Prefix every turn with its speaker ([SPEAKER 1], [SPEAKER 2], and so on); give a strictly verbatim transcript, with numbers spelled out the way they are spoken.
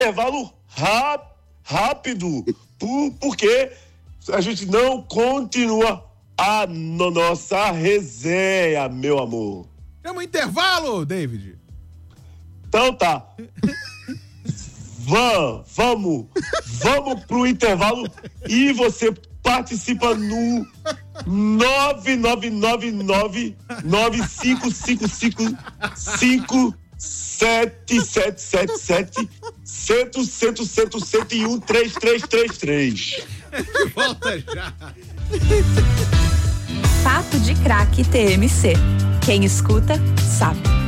[SPEAKER 1] intervalo rápido, rápido, por, porque a gente não continua a no, nossa resenha, meu amor.
[SPEAKER 2] Chama o intervalo, David.
[SPEAKER 1] Então tá. Vamos, vamos, vamos pro intervalo e você participa no nove nove nove nove nove cinco cinco cinco cinco sete sete sete sete cento, cento, cento, cento e um, três três três três.
[SPEAKER 2] Volta já.
[SPEAKER 3] Papo de Craque T M C. Quem escuta, sabe.